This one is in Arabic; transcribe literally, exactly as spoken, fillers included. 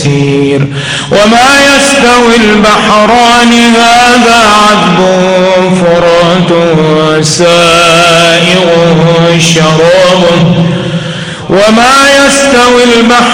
يسير وما يستوي البحران هذا عذب فرات سائغ شرابه وما يستوي البحران